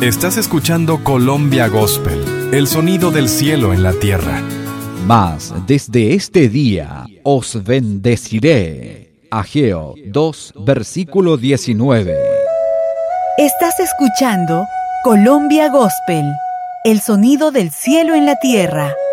Estás escuchando Colombia Gospel, el sonido del cielo en la tierra. Mas desde este día os bendeciré. Ageo 2, versículo 19. Estás escuchando Colombia Gospel, el sonido del cielo en la tierra.